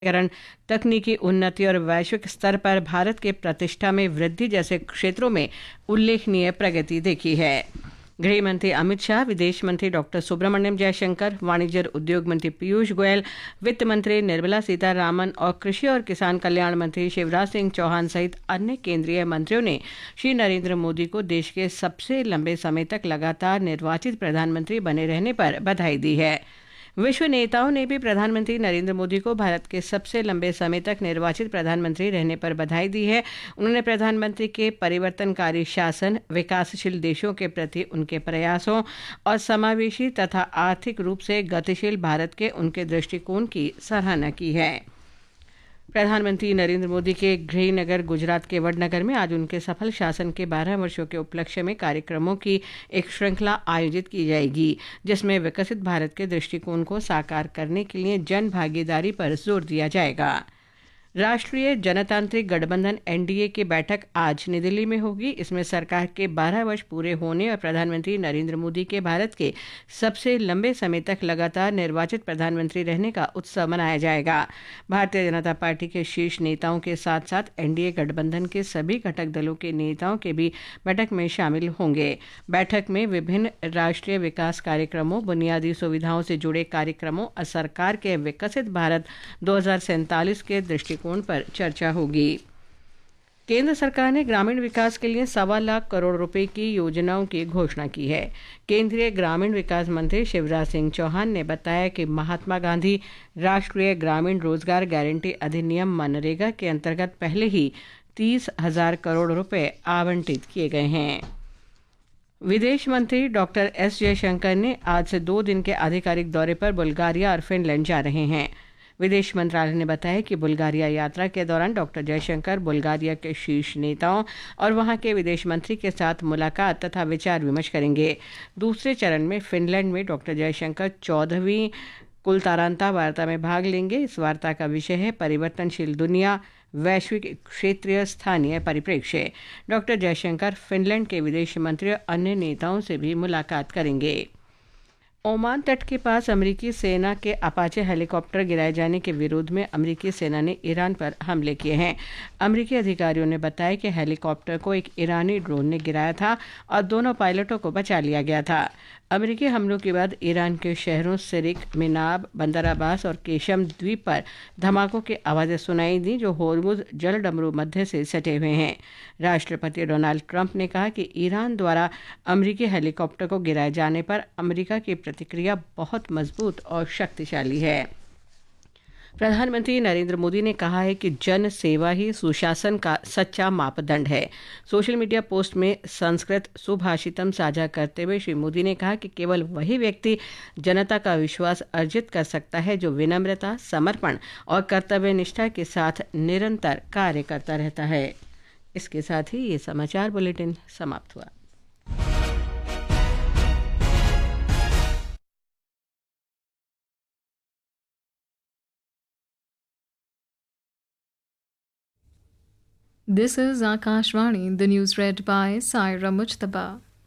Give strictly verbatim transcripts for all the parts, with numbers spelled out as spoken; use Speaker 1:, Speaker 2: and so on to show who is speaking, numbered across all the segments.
Speaker 1: करण, तकनीकी उन्नति और वैश्विक स्तर पर भारत के प्रतिष्ठा में वृद्धि जैसे क्षेत्रों में उल्लेखनीय प्रगति देखी है। गृह मंत्री अमित शाह, विदेश मंत्री डॉक्टर सुब्रमण्यम जयशंकर, वाणिज्य और उद्योग मंत्री पीयूष गोयल, वित्त मंत्री निर्मला सीतारामन और कृषि और किसान कल्याण मंत्री शिवराज सिंह चौहान सहित अन्य केंद्रीय मंत्रियों ने श्री नरेंद्र मोदी को देश के सबसे लंबे समय तक लगातार निर्वाचित प्रधानमंत्री बने रहने पर बधाई दी है। विश्व नेताओं ने भी प्रधानमंत्री नरेंद्र मोदी को भारत के सबसे लंबे समय तक निर्वाचित प्रधानमंत्री रहने पर बधाई दी है। उन्होंने प्रधानमंत्री के परिवर्तनकारी शासन, विकासशील देशों के प्रति उनके प्रयासों और समावेशी तथा आर्थिक रूप से गतिशील भारत के उनके दृष्टिकोण की सराहना की है। प्रधानमंत्री नरेंद्र मोदी के गृह नगर गुजरात के वडनगर में आज उनके सफल शासन के बारह वर्षों के उपलक्ष्य में कार्यक्रमों की एक श्रृंखला आयोजित की जाएगी, जिसमें विकसित भारत के दृष्टिकोण को साकार करने के लिए जन भागीदारी पर जोर दिया जाएगा। राष्ट्रीय जनतांत्रिक गठबंधन एनडीए की बैठक आज नई दिल्ली में होगी। इसमें सरकार के बारह वर्ष पूरे होने और प्रधानमंत्री नरेंद्र मोदी के भारत के सबसे लंबे समय तक लगातार निर्वाचित प्रधानमंत्री रहने का उत्सव मनाया जाएगा। भारतीय जनता पार्टी के शीर्ष नेताओं के साथ साथ एनडीए गठबंधन के सभी घटक दलों के नेताओं के भी बैठक में शामिल होंगे। बैठक में विभिन्न राष्ट्रीय विकास कार्यक्रमों, बुनियादी सुविधाओं से जुड़े कार्यक्रमों और सरकार के विकसित भारत दो हजार सैंतालीस के दृष्टि कोण पर चर्चा होगी। केंद्र सरकार ने ग्रामीण विकास के लिए सवा लाख करोड़ रुपए की योजनाओं की घोषणा की है। केंद्रीय ग्रामीण विकास मंत्री शिवराज सिंह चौहान ने बताया कि महात्मा गांधी राष्ट्रीय ग्रामीण रोजगार गारंटी अधिनियम मनरेगा के अंतर्गत पहले ही तीस हजार करोड़ रुपए आवंटित किए गए हैं। विदेश मंत्री डॉक्टर एस जयशंकर ने आज से दो दिन के आधिकारिक दौरे पर बुल्गारिया और फिनलैंड जा रहे हैं। विदेश मंत्रालय ने बताया कि बुल्गारिया यात्रा के दौरान डॉक्टर जयशंकर बुल्गारिया के शीर्ष नेताओं और वहां के विदेश मंत्री के साथ मुलाकात तथा विचार विमर्श करेंगे। दूसरे चरण में फिनलैंड में डॉक्टर जयशंकर चौदहवीं कुलतारांता वार्ता में भाग लेंगे। इस वार्ता का विषय है परिवर्तनशील दुनिया, वैश्विक, क्षेत्रीय, स्थानीय परिप्रेक्ष्य। डॉक्टर जयशंकर फिनलैंड के विदेश मंत्री और अन्य नेताओं से भी मुलाकात करेंगे। ओमान तट के पास अमेरिकी सेना के अपाचे हेलीकॉप्टर गिराए जाने के विरोध में अमेरिकी सेना ने ईरान पर हमले किए हैं। अमेरिकी अधिकारियों ने बताया कि हेलीकॉप्टर को एक ईरानी ड्रोन ने गिराया था और दोनों पायलटों को बचा लिया गया था। अमेरिकी हमलों के बाद ईरान के शहरों सिरिक, मिनाब, बंदर अब्बास और केशम द्वीप पर धमाकों की आवाज़ें सुनाई दी, जो होर्मुज जलडमरू मध्य से सटे हुए हैं। राष्ट्रपति डोनाल्ड ट्रंप ने कहा कि ईरान द्वारा अमेरिकी हेलीकॉप्टर को गिराए जाने पर अमेरिका की प्रतिक्रिया बहुत मजबूत और शक्तिशाली है। प्रधानमंत्री नरेंद्र मोदी ने कहा है कि जन सेवा ही सुशासन का सच्चा मापदंड है। सोशल मीडिया पोस्ट में संस्कृत सुभाषितम साझा करते हुए श्री मोदी ने कहा कि केवल वही व्यक्ति जनता का विश्वास अर्जित कर सकता है जो विनम्रता, समर्पण और कर्तव्य निष्ठा के साथ निरंतर कार्य करता रहता है। इसके साथ ही ये समाचार बुलेटिन समाप्त हुआ।
Speaker 2: This is Akashvani, the news read by Saira Mujtaba.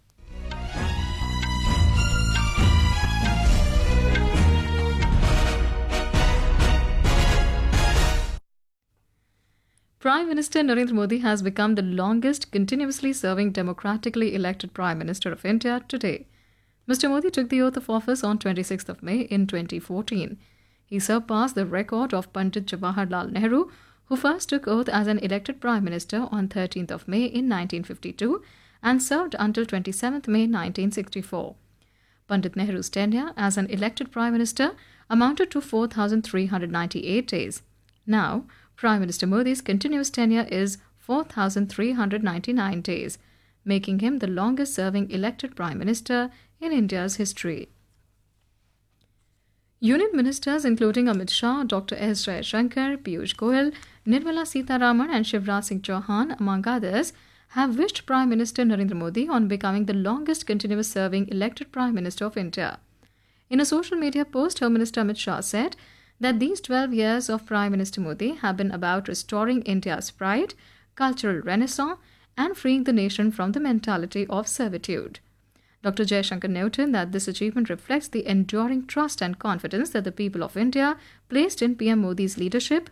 Speaker 2: Prime Minister Narendra Modi has become the longest continuously serving democratically elected Prime Minister of India today. Mister Modi took the oath of office on twenty-sixth of May in twenty fourteen. He surpassed the record of Pandit Jawaharlal Nehru, who first took oath as an elected Prime Minister on thirteenth of May in nineteen fifty-two and served until twenty-seventh of May nineteen sixty-four. Pandit Nehru's tenure as an elected Prime Minister amounted to four thousand three hundred ninety-eight days. Now, Prime Minister Modi's continuous tenure is four thousand three hundred ninety-nine days, making him the longest-serving elected Prime Minister in India's history. Union ministers including Amit Shah, Doctor S. Jayashankar, Piyush Goyal, Nirmala Seetharaman and Shivraj Singh Chauhan, among others, have wished Prime Minister Narendra Modi on becoming the longest continuous serving elected Prime Minister of India. In a social media post, Home Minister Amit Shah said that these twelve years of Prime Minister Modi have been about restoring India's pride, cultural renaissance and freeing the nation from the mentality of servitude. Doctor Jaishankar noted that this achievement reflects the enduring trust and confidence that the people of India placed in P M Modi's leadership